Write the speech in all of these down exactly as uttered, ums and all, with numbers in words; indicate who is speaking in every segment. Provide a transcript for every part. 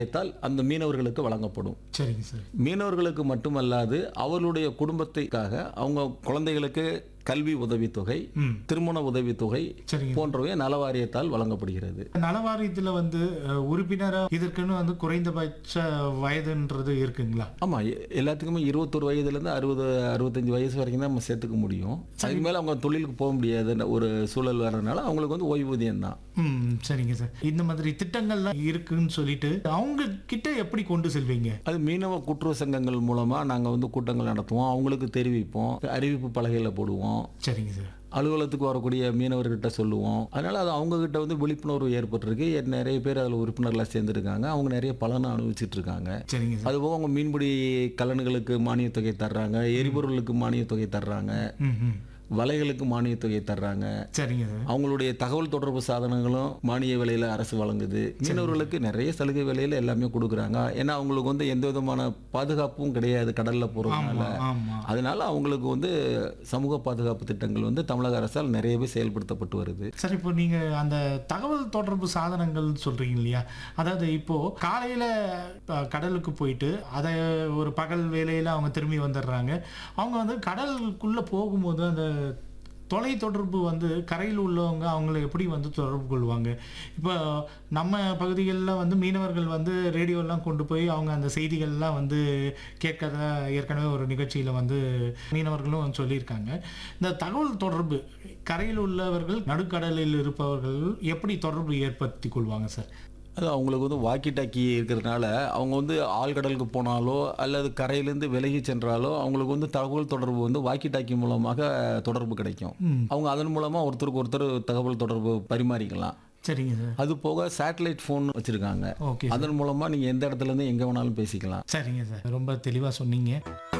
Speaker 1: வைத்தால் அந்த மீனவர்களுக்கு வழங்கப்படும்.
Speaker 2: சரிங்க சார்.
Speaker 1: மீனவர்களுக்கு மட்டுமல்லாது அவர்களுடைய குடும்பத்துக்காக அவங்க குழந்தைகளுக்கு கல்வி உதவித்தொகை,
Speaker 2: ம்.
Speaker 1: திருமண உதவித்தொகை
Speaker 2: சரிங்க.
Speaker 1: போன்றவை நலவாரியத்தால் வழங்கப்படுகிறது.
Speaker 2: நலவாரியத்தில் வந்து அஹ், உறுப்பினரா இதற்குன்னு வந்து குறைந்தபட்ச வயதுன்றது இருக்குங்களா?
Speaker 1: ஆமா, எ- எல்லாத்துக்குமே இருபத்தொரு வயதுல இருந்து அறுபது அறுபத்தஞ்சு வயசு வரைக்கும் தான் நம்ம சேர்த்துக்க முடியும். அதுக்கு மேல அவங்க தொழிலுக்கு போக முடியாத ஒரு சூழல் வர்றதுனால அவங்களுக்கு வந்து ஓய்வூதியம் தான்.
Speaker 2: ம் சரிங்க சார். இந்த மாதிரி திட்டங்கள்லாம் இருக்குன்னு சொல்லிட்டு அவங்க கிட்ட எப்படி கொண்டு செல்வீங்க?
Speaker 1: அது மீனவ கூட்டுறவு சங்கங்கள் மூலமா நாங்க வந்து கூட்டங்கள் நடத்துவோம், அவங்களுக்கு தெரிவிப்போம், அறிவிப்பு பலகையில போடுவோம்,
Speaker 2: சரிங்க சார்.
Speaker 1: அலுவலகத்துக்கு வரக்கூடிய மீனவர்கிட்ட சொல்லுவோம். அதனால அது அவங்க கிட்ட வந்து விழிப்புணர்வு ஏற்பட்டிருக்கு. எ- நிறைய பேர் அதில் உறுப்பினர்களாக சேர்ந்துருக்காங்க. அவங்க நிறைய பலனை அனுபவிச்சுட்டு இருக்காங்க.
Speaker 2: சரிங்க சார்.
Speaker 1: அதுபோக அவங்க மீன்பிடி கலன்களுக்கு மானியத் தொகை தர்றாங்க, எரிபொருளுக்கு மானியத் தொகை தர்றாங்க,
Speaker 2: ம் ம்
Speaker 1: வலைகளுக்கு மானியத் தொகை தர்றாங்க.
Speaker 2: சரிங்க சார்.
Speaker 1: அவங்களுடைய தகவல் தொடர்பு சாதனங்களும் மானிய விலையில அரசு வழங்குது. மீனவர்களுக்கு நிறைய சலுகை விலையில எல்லாமே கொடுக்குறாங்க. ஏன்னா அவங்களுக்கு வந்து எந்த விதமான பாதுகாப்பும் கிடையாது கடல்ல போறதுனால.
Speaker 2: ஆமா ஆமா.
Speaker 1: அதனால அவங்களுக்கு வந்து சமூக பாதுகாப்பு திட்டங்கள் வந்து தமிழக அரசால் நிறையவே செயல்படுத்தப்பட்டு வருது.
Speaker 2: சரி, இப்போ நீங்க அந்த தகவல் தொடர்பு சாதனங்கள் சொல்றீங்க இல்லையா? அதாவது இப்போ காலையில அஹ், கடலுக்கு போயிட்டு அதை ஒரு பகல் வேலையில அவங்க திரும்பி வந்துடுறாங்க. அவங்க வந்து கடலுக்குள்ள போகும்போது அந்த தொலை தொடர்பு வந்து கரையில் உள்ளவங்க அவங்கள எப்படி வந்து தொடர்பு கொள்வாங்க? இப்போ நம்ம பகுதிகளில் வந்து மீனவர்கள் வந்து ரேடியோலாம் கொண்டு போய் அவங்க அந்த செய்திகள்லாம் வந்து கேட்கறதா ஏற்கனவே ஒரு நிகழ்ச்சியில் வந்து மீனவர்களும் சொல்லியிருக்காங்க. இந்த தகவல் தொடர்பு கரையில் உள்ளவர்கள் நடுக்கடலில் இருப்பவர்கள் எப்படி தொடர்பு ஏற்படுத்தி கொள்வாங்க சார்?
Speaker 1: அது அவங்களுக்கு வந்து வாக்கி டாக்கி இருக்கிறதுனால அவங்க வந்து ஆழ்கடலுக்கு போனாலோ அல்லது கரையிலேருந்து விலகி சென்றாலோ அவங்களுக்கு வந்து தகவல் தொடர்பு வந்து வாக்கி டாக்கி மூலமாக தொடர்பு கிடைக்கும்.
Speaker 2: ம்.
Speaker 1: அவங்க அதன் மூலமாக ஒருத்தருக்கு ஒருத்தர் தகவல் தொடர்பு பரிமாறிக்கலாம்.
Speaker 2: சரிங்க சார்.
Speaker 1: அது போக சேட்டலைட் ஃபோன் வச்சுருக்காங்க.
Speaker 2: ஓகே.
Speaker 1: அதன் மூலமாக நீங்கள் எந்த இடத்துல இருந்து எங்கே வேணாலும் பேசிக்கலாம்.
Speaker 2: சரிங்க சார். ரொம்ப தெளிவாக சொன்னீங்க.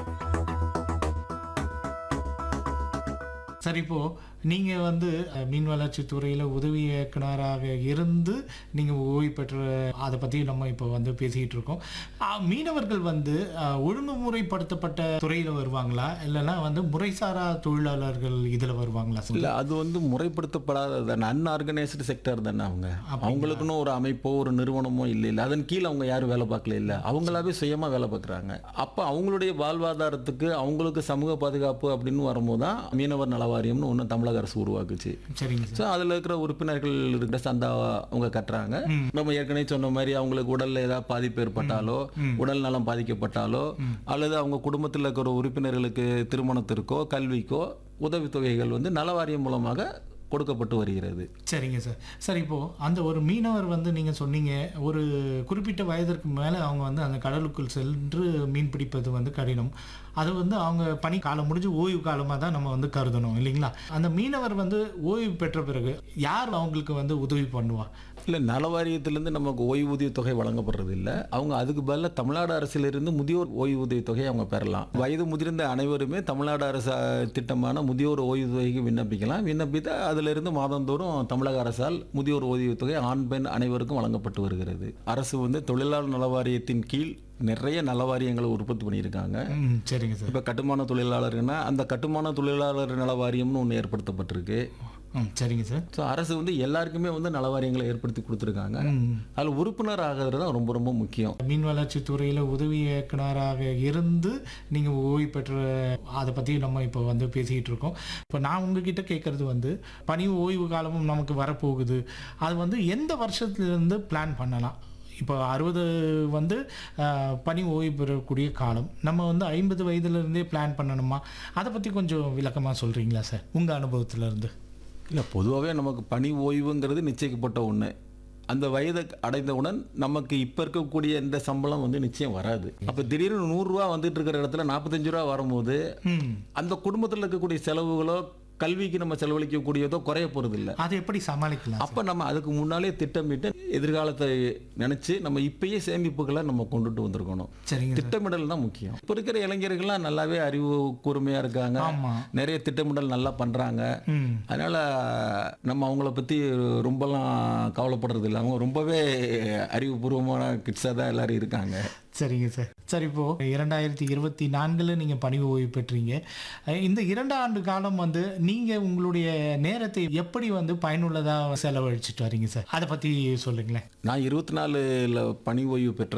Speaker 2: சரி, இப்போ நீங்க வந்து அஹ், மீன் வளர்ச்சி துறையில உதவி இயக்குனராக இருந்து நீங்க ஓய்வு பெற்ற அதை பத்தி நம்ம இப்போ வந்து பேசிக்கிட்டு இருக்கோம். அஹ், மீனவர்கள் வந்து அஹ், ஒழுங்குமுறைப்படுத்தப்பட்ட துறையில வருவாங்களா, இல்லைன்னா வந்து முறைசாரா தொழிலாளர்கள் இதுல வருவாங்களா சார்?
Speaker 1: இல்லை, அது வந்து முறைப்படுத்தப்படாத தானே, அன்ஆர்கனைஸ்டு செக்டர் தானே. அவங்க அவங்களுக்குன்னு ஒரு அமைப்போ ஒரு நிறுவனமோ இல்லை இல்லை அதன் கீழே அவங்க யாரும் வேலை பார்க்கல. இல்லை, அவங்களாவே சுயமாக வேலை பார்க்குறாங்க. அப்போ அவங்களுடைய வாழ்வாதாரத்துக்கு அவங்களுக்கு சமூக பாதுகாப்பு அப்படின்னு வரும்போது தான் மீனவர் நலவாரியம்னு ஒன்று தமிழக அரசு உருவாக்குச்சு.
Speaker 2: சரிங்க சார்.
Speaker 1: ஸோ அதில் இருக்கிற உறுப்பினர்கள் இருக்கிற சந்தா அவங்க கட்டுறாங்க. நம்ம ஏற்கனவே சொன்ன மாதிரி அவங்களுக்கு உடல்ல ஏதாவது பாதிப்பு ஏற்பட்டாலோ, உடல் நலம் பாதிக்கப்பட்டாலோ, அல்லது அவங்க குடும்பத்தில் இருக்கிற உறுப்பினர்களுக்கு திருமணத்திற்கோ கல்விக்கோ உதவித்தொகைகள் வந்து நலவாரியம் மூலமாக கொடுக்கப்பட்டு வருகிறது.
Speaker 2: சரிங்க சார். சரி, இப்போ அந்த ஒரு மீனவர் வந்து நீங்க சொன்னீங்க ஒரு குறிப்பிட்ட வயதிற்கு மேலே அவங்க வந்து அந்த கடலுக்குள் சென்று மீன் பிடிப்பது வந்து கடினம். அது வந்து அவங்க பணி காலம் முடிஞ்சு ஓய்வு காலமாக தான் நம்ம வந்து கருதணும் இல்லைங்களா? அந்த மீனவர் வந்து ஓய்வு பெற்ற பிறகு யார் அவங்களுக்கு வந்து உதவி பண்ணுவா?
Speaker 1: இல்லை, நலவாரியத்திலேருந்து நமக்கு ஓய்வூதிய தொகை வழங்கப்படுறது இல்லை. அவங்க அதுக்கு பதிலாக தமிழ்நாடு அரசிலிருந்து முதியோர் ஓய்வூதிய தொகையை அவங்க பெறலாம். வயது முதிர்ந்த அனைவருமே தமிழ்நாடு அரசு திட்டமான முதியோர் ஓய்வூதியக்கு விண்ணப்பிக்கலாம். விண்ணப்பித்து அதிலிருந்து மாதந்தோறும் தமிழக அரசால் முதியோர் ஓய்வு தொகை ஆண் பெண் அனைவருக்கும் வழங்கப்பட்டு வருகிறது. அரசு வந்து தொழிலாளர் நலவாரியத்தின் கீழ் நிறைய நலவாரியங்களை உற்பத்தி பண்ணியிருக்காங்க.
Speaker 2: ம் சரிங்க சார்.
Speaker 1: இப்போ கட்டுமான தொழிலாளர்னா அந்த கட்டுமான தொழிலாளர் நலவாரியம்னு ஒன்று ஏற்படுத்தப்பட்டிருக்கு.
Speaker 2: ம் சரிங்க சார்.
Speaker 1: ஸோ அரசு வந்து எல்லாருக்குமே வந்து நலவாரியங்களை ஏற்படுத்தி கொடுத்துருக்காங்க.
Speaker 2: ம்.
Speaker 1: அதில் உறுப்பினர் ஆகிறது தான் ரொம்ப ரொம்ப முக்கியம்.
Speaker 2: மீன் வளர்ச்சி துறையில் உதவி இயக்குனராக இருந்து நீங்கள் ஓய்வு பெற்ற அதை பற்றி நம்ம இப்போ வந்து பேசிக்கிட்டு இருக்கோம். இப்போ நான் உங்ககிட்ட கேட்குறது வந்து பணி ஓய்வு காலமும் நமக்கு வரப்போகுது. அது வந்து எந்த வருஷத்துலேருந்து பிளான் பண்ணலாம்? இப்போ அறுபது வந்து அஹ், பணி ஓய்வு பெறக்கூடிய காலம். நம்ம வந்து ஐம்பது வயதுலேருந்தே பிளான் பண்ணணுமா? அதை பற்றி கொஞ்சம் விளக்கமாக சொல்கிறீங்களா சார், உங்கள் அனுபவத்திலேருந்து?
Speaker 1: இல்லை, பொதுவாகவே நமக்கு பணி ஓய்வுங்கிறது நிச்சயிக்கப்பட்ட ஒன்று. அந்த வயதை அடைந்தவுடன் நமக்கு இப்போ இருக்கக்கூடிய இந்த சம்பளம் வந்து நிச்சயம் வராது. அப்போ திடீர்னு நூறுரூவா வந்துட்டு இருக்கிற இடத்துல நாற்பத்தஞ்சு ரூபா வரும்போது
Speaker 2: ம்.
Speaker 1: அந்த குடும்பத்தில் இருக்கக்கூடிய செலவுகளோ கல்விக்கு நம்ம செலவழிக்கக்கூடியதோ குறைய போகிறது இல்லை.
Speaker 2: அதை எப்படி சமாளிக்கலாம்?
Speaker 1: அப்போ நம்ம அதுக்கு முன்னாலே திட்டமிட்டு எதிர்காலத்தை நினச்சி நம்ம இப்பயே சேமிப்புகளை நம்ம கொண்டுட்டு வந்திருக்கணும்.
Speaker 2: சரிங்க சார்.
Speaker 1: திட்டமிடல் தான் முக்கியம். இப்போ இருக்கிற இளைஞர்கள்லாம் நல்லாவே அறிவு கூர்மையாக இருக்காங்க.
Speaker 2: ஆமாம்.
Speaker 1: நிறைய திட்டமிடல் நல்லா பண்ணுறாங்க.
Speaker 2: ம்.
Speaker 1: அதனால் நம்ம அவங்கள பற்றி ரொம்பலாம் கவலைப்படுறது இல்லை. அவங்க ரொம்பவே அறிவுபூர்வமான கிட்ஸாக தான் எல்லாரும் இருக்காங்க.
Speaker 2: சரிங்க சார். சரி, இப்போ இரண்டாயிரத்தி இருபத்தி நான்குல நீங்க பணி ஓய்வு பெற்றீங்க. அஹ் இந்த இரண்டு ஆண்டு காலம் வந்து நீங்க உங்களுடைய நேரத்தை எப்படி வந்து பயனுள்ளதா செலவழிச்சிட்டு வரீங்க சார்? அதை பத்தி சொல்லுங்களேன்.
Speaker 1: நான் இருபத்தி நாலுல பணி ஓய்வு பெற்ற